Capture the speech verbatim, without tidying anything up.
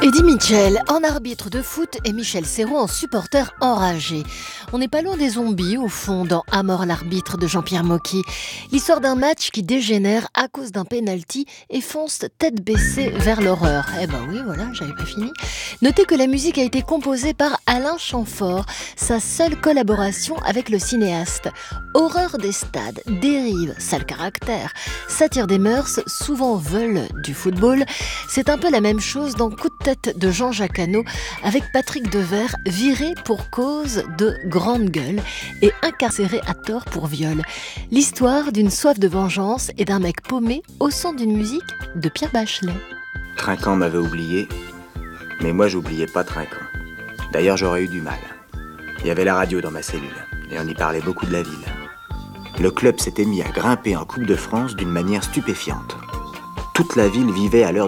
Eddie Mitchell en arbitre de foot et Michel Serrault en supporter enragé. On n'est pas loin des zombies au fond dans À mort l'arbitre de Jean-Pierre Mocky. L'histoire d'un match qui dégénère à cause d'un penalty et fonce tête baissée vers l'horreur. Eh ben oui, voilà, j'avais pas fini. Notez que la musique a été composée par Alain Chamfort, sa seule collaboration avec le cinéaste. Horreur des stades, dérive, sale caractère, satire des mœurs, souvent veulent du football. C'est un peu la même chose dans Coup de tête de Jean-Jacques Hano avec Patrick Devers, viré pour cause de grande gueule et incarcéré à tort pour viol. L'histoire d'une soif de vengeance et d'un mec paumé au son d'une musique de Pierre Bachelet. Trinquant m'avait oublié, mais moi j'oubliais pas Trinquant. D'ailleurs j'aurais eu du mal. Il y avait la radio dans ma cellule et on y parlait beaucoup de la ville. Le club s'était mis à grimper en Coupe de France d'une manière stupéfiante. Toute la ville vivait à l'heure